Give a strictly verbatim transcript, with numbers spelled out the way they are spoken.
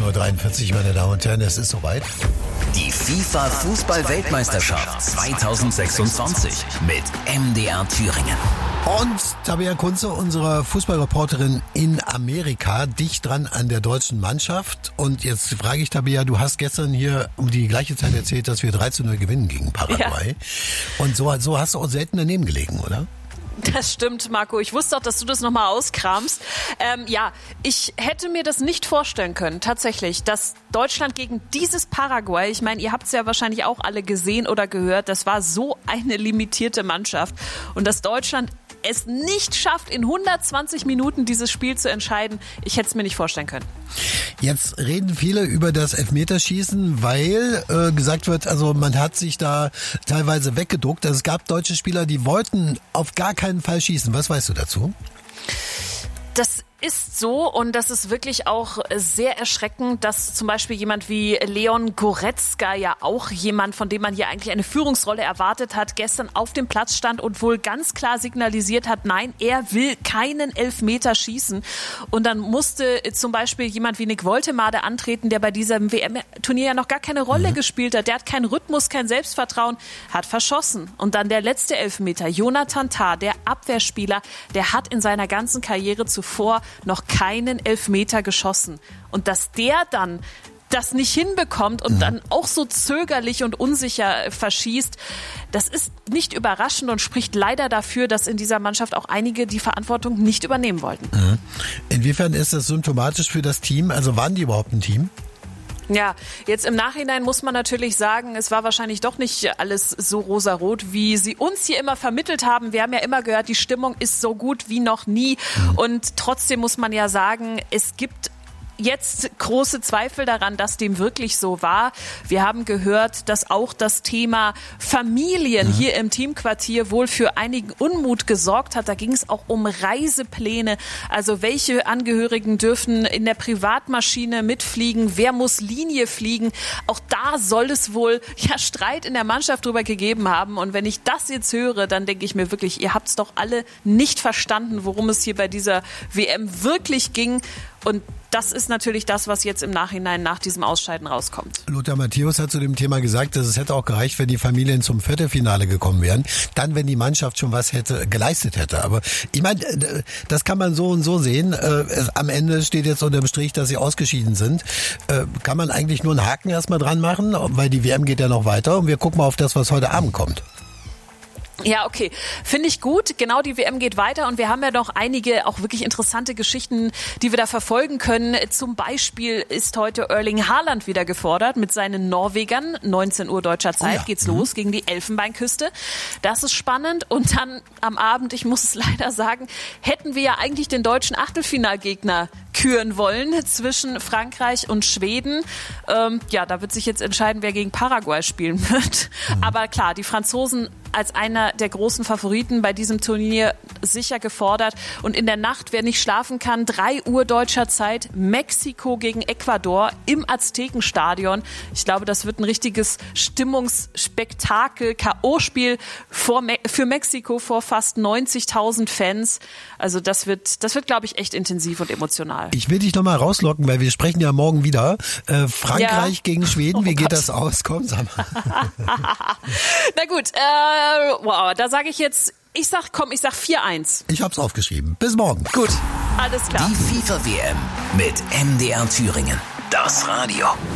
Uhr dreiundvierzig, meine Damen und Herren, es ist soweit. Die FIFA-Fußball-Weltmeisterschaft zweitausendsechsundzwanzig mit M D R Thüringen. Und Tabea Kunze, unsere Fußballreporterin in Amerika, dicht dran an der deutschen Mannschaft. Und jetzt frage ich Tabea, du hast gestern hier um die gleiche Zeit erzählt, dass wir drei zu null gewinnen gegen Paraguay. Ja. Und so, so hast du auch selten daneben gelegen, oder? Das stimmt, Marco. Ich wusste auch, dass du das nochmal auskramst. Ähm, ja, ich hätte mir das nicht vorstellen können, tatsächlich, dass Deutschland gegen dieses Paraguay, ich meine, ihr habt es ja wahrscheinlich auch alle gesehen oder gehört, das war so eine limitierte Mannschaft. Und dass Deutschland es nicht schafft, in hundertzwanzig Minuten dieses Spiel zu entscheiden, ich hätte es mir nicht vorstellen können. Jetzt reden viele über das Elfmeterschießen, weil äh, gesagt wird, also man hat sich da teilweise weggeduckt. Also es gab deutsche Spieler, die wollten auf gar keinen Fall schießen. Was weißt du dazu? Das ist so und das ist wirklich auch sehr erschreckend, dass zum Beispiel jemand wie Leon Goretzka, ja auch jemand, von dem man hier eigentlich eine Führungsrolle erwartet hat, gestern auf dem Platz stand und wohl ganz klar signalisiert hat, nein, er will keinen Elfmeter schießen. Und dann musste zum Beispiel jemand wie Nick Woltemade antreten, der bei diesem W M-Turnier ja noch gar keine Rolle mhm. gespielt hat. Der hat keinen Rhythmus, kein Selbstvertrauen, hat verschossen. Und dann der letzte Elfmeter, Jonathan Tah, der Abwehrspieler, der hat in seiner ganzen Karriere zuvor noch keinen Elfmeter geschossen. Und dass der dann das nicht hinbekommt und dann auch so zögerlich und unsicher verschießt, das ist nicht überraschend und spricht leider dafür, dass in dieser Mannschaft auch einige die Verantwortung nicht übernehmen wollten. Inwiefern ist das symptomatisch für das Team? Also waren die überhaupt ein Team? Ja, jetzt im Nachhinein muss man natürlich sagen, es war wahrscheinlich doch nicht alles so rosarot, wie sie uns hier immer vermittelt haben. Wir haben ja immer gehört, die Stimmung ist so gut wie noch nie. Und trotzdem muss man ja sagen, es gibt jetzt große Zweifel daran, dass dem wirklich so war. Wir haben gehört, dass auch das Thema Familien ja. hier im Teamquartier wohl für einigen Unmut gesorgt hat. Da ging es auch um Reisepläne. Also welche Angehörigen dürfen in der Privatmaschine mitfliegen? Wer muss Linie fliegen? Auch da soll es wohl ja Streit in der Mannschaft drüber gegeben haben. Und wenn ich das jetzt höre, dann denke ich mir wirklich, ihr habt es doch alle nicht verstanden, worum es hier bei dieser W M wirklich ging. Und das ist natürlich das, was jetzt im Nachhinein nach diesem Ausscheiden rauskommt. Lothar Matthäus hat zu dem Thema gesagt, dass es hätte auch gereicht, wenn die Familien zum Viertelfinale gekommen wären. Dann, wenn die Mannschaft schon was hätte geleistet hätte. Aber ich meine, das kann man so und so sehen. Am Ende steht jetzt unter dem Strich, dass sie ausgeschieden sind. Kann man eigentlich nur einen Haken erstmal dran machen, weil die W M geht ja noch weiter. Und wir gucken mal auf das, was heute Abend kommt. Ja, okay. Finde ich gut. Genau, die W M geht weiter und wir haben ja noch einige auch wirklich interessante Geschichten, die wir da verfolgen können. Zum Beispiel ist heute Erling Haaland wieder gefordert mit seinen Norwegern. neunzehn Uhr deutscher Zeit oh ja. geht's mhm. los gegen die Elfenbeinküste. Das ist spannend. Und dann am Abend, ich muss es leider sagen, hätten wir ja eigentlich den deutschen Achtelfinalgegner küren wollen zwischen Frankreich und Schweden. Ähm, ja, da wird sich jetzt entscheiden, wer gegen Paraguay spielen wird. Mhm. Aber klar, die Franzosen als einer der großen Favoriten bei diesem Turnier sicher gefordert. Und in der Nacht, wer nicht schlafen kann, drei Uhr deutscher Zeit, Mexiko gegen Ecuador im Aztekenstadion. Ich glaube, das wird ein richtiges Stimmungsspektakel, K O-Spiel vor Me- für Mexiko vor fast neunzigtausend Fans. Also das wird, das wird, glaube ich, echt intensiv und emotional. Ich will dich noch mal rauslocken, weil wir sprechen ja morgen wieder. Äh, Frankreich ja. gegen Schweden, oh wie geht Gott. das aus? Komm, sag mal. Na gut, äh, wow, da sage ich jetzt, ich sag, komm, ich sag vier eins. Ich hab's aufgeschrieben. Bis morgen. Gut, alles klar. Die FIFA W M mit M D R Thüringen. Das Radio.